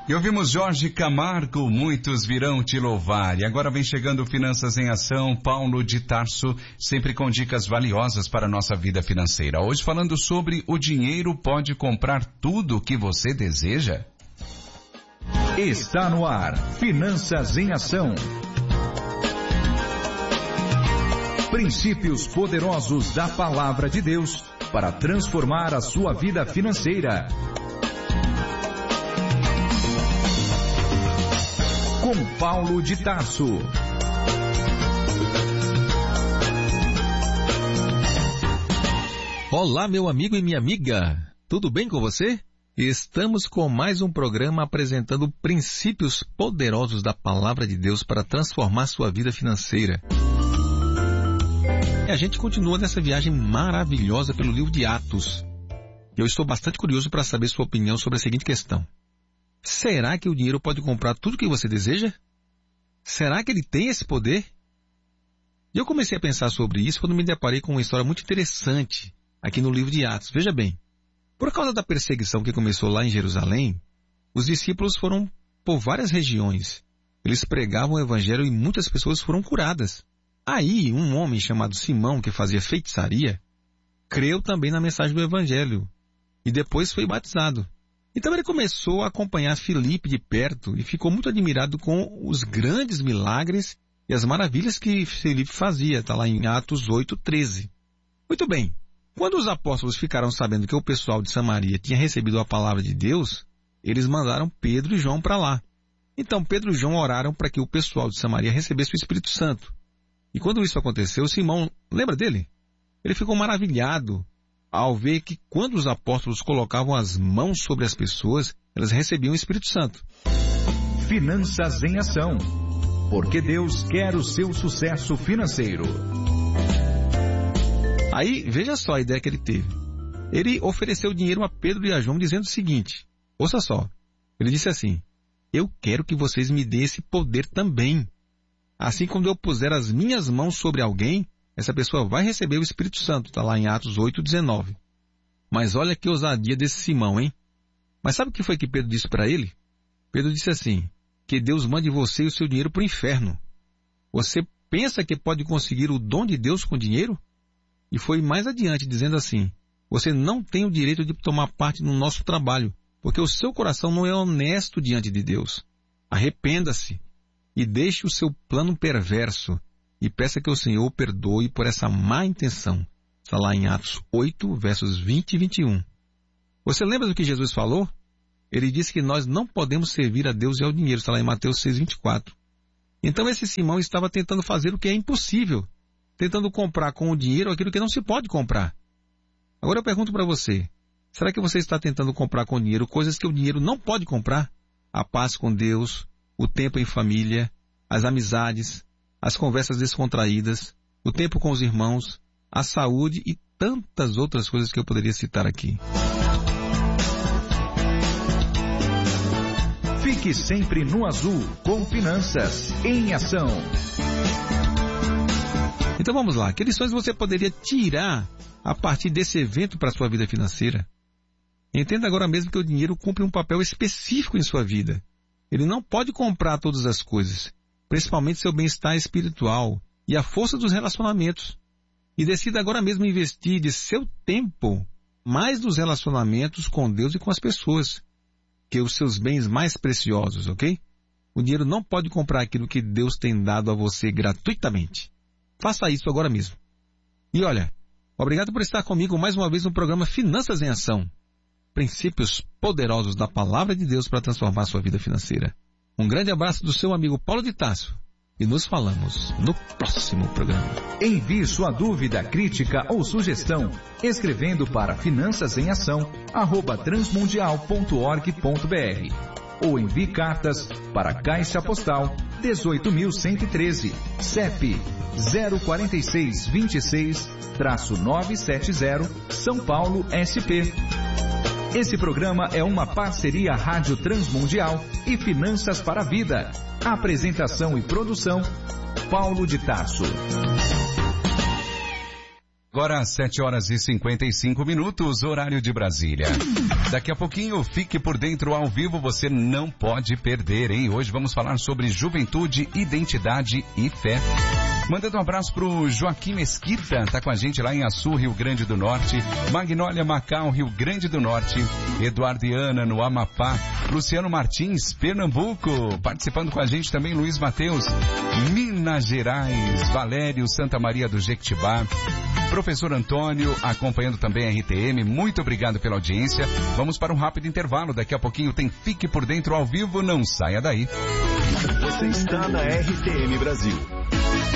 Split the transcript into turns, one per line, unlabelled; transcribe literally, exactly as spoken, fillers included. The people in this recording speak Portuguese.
E ouvimos Jorge Camargo, muitos virão te louvar. E agora vem chegando Finanças em Ação, Paulo de Tarso, sempre com dicas valiosas para a nossa vida financeira. Hoje falando sobre o dinheiro pode comprar tudo o que você deseja?
Está no ar, Finanças em Ação. Princípios poderosos da Palavra de Deus para transformar a sua vida financeira. Com Paulo de Tarso.
Olá, meu amigo e minha amiga. Tudo bem com você? Estamos com mais um programa apresentando princípios poderosos da Palavra de Deus para transformar sua vida financeira. E a gente continua nessa viagem maravilhosa pelo livro de Atos. Eu estou bastante curioso para saber sua opinião sobre a seguinte questão. Será que o dinheiro pode comprar tudo o que você deseja? Será que ele tem esse poder? E eu comecei a pensar sobre isso quando me deparei com uma história muito interessante aqui no livro de Atos. Veja bem, por causa da perseguição que começou lá em Jerusalém, os discípulos foram por várias regiões. Eles pregavam o evangelho e muitas pessoas foram curadas. Aí, um homem chamado Simão, que fazia feitiçaria, creu também na mensagem do evangelho e depois foi batizado. Então ele começou a acompanhar Filipe de perto e ficou muito admirado com os grandes milagres e as maravilhas que Filipe fazia. Está lá em Atos oito, treze. Muito bem, quando os apóstolos ficaram sabendo que o pessoal de Samaria tinha recebido a palavra de Deus, eles mandaram Pedro e João para lá. Então Pedro e João oraram para que o pessoal de Samaria recebesse o Espírito Santo. E quando isso aconteceu, Simão, lembra dele? Ele ficou maravilhado ao ver que quando os apóstolos colocavam as mãos sobre as pessoas, elas recebiam o Espírito Santo.
Finanças em Ação, porque Deus quer o seu sucesso financeiro.
Aí, veja só a ideia que ele teve. Ele ofereceu dinheiro a Pedro e a João dizendo o seguinte, ouça só, ele disse assim, eu quero que vocês me deem esse poder também. Assim, quando eu puser as minhas mãos sobre alguém, essa pessoa vai receber o Espírito Santo. Está lá em Atos oito, dezenove. Mas olha que ousadia desse Simão, hein? Mas sabe o que foi que Pedro disse para ele? Pedro disse assim, que Deus mande você e o seu dinheiro para o inferno. Você pensa que pode conseguir o dom de Deus com dinheiro? E foi mais adiante dizendo assim, você não tem o direito de tomar parte no nosso trabalho, porque o seu coração não é honesto diante de Deus. Arrependa-se e deixe o seu plano perverso e peça que o Senhor o perdoe por essa má intenção. Está lá em Atos oito, versos vinte e vinte e um. Você lembra do que Jesus falou? Ele disse que nós não podemos servir a Deus e ao dinheiro. Está lá em Mateus seis, vinte e quatro. Então esse Simão estava tentando fazer o que é impossível, tentando comprar com o dinheiro aquilo que não se pode comprar. Agora eu pergunto para você, será que você está tentando comprar com o dinheiro coisas que o dinheiro não pode comprar? A paz com Deus, o tempo em família, as amizades, as conversas descontraídas, o tempo com os irmãos, a saúde e tantas outras coisas que eu poderia citar aqui.
Fique sempre no azul com Finanças em Ação.
Então vamos lá, que lições você poderia tirar a partir desse evento para a sua vida financeira? Entenda agora mesmo que o dinheiro cumpre um papel específico em sua vida. Ele não pode comprar todas as coisas, principalmente seu bem-estar espiritual e a força dos relacionamentos. E decida agora mesmo investir de seu tempo mais nos relacionamentos com Deus e com as pessoas, que os seus bens mais preciosos, ok? O dinheiro não pode comprar aquilo que Deus tem dado a você gratuitamente. Faça isso agora mesmo. E olha, obrigado por estar comigo mais uma vez no programa Finanças em Ação. Princípios poderosos da Palavra de Deus para transformar sua vida financeira. Um grande abraço do seu amigo Paulo de Tarso e nos falamos no próximo programa.
Envie sua dúvida, crítica ou sugestão escrevendo para finanças em ação arroba transmundial ponto org ponto br ou envie cartas para Caixa Postal dezoito mil cento e treze, C E P zero quatro seis dois seis nove sete zero, São Paulo, S P. Esse programa é uma parceria Rádio Transmundial e Finanças para a Vida. Apresentação e produção, Paulo de Tarso.
Agora sete horas e cinquenta e cinco minutos, horário de Brasília. Daqui a pouquinho, fique por dentro ao vivo, você não pode perder, hein? Hoje vamos falar sobre juventude, identidade e fé. Mandando um abraço pro Joaquim Mesquita, tá com a gente lá em Açu, Rio Grande do Norte. Magnólia Macau, Rio Grande do Norte. Eduardo e Ana no Amapá. Luciano Martins, Pernambuco. Participando com a gente também Luiz Mateus, Minas Gerais. Valério, Santa Maria do Jequitibá. Professor Antônio, acompanhando também a R T M. Muito obrigado pela audiência. Vamos para um rápido intervalo. Daqui a pouquinho tem Fique por Dentro ao vivo. Não saia daí.
Você está na R T M Brasil.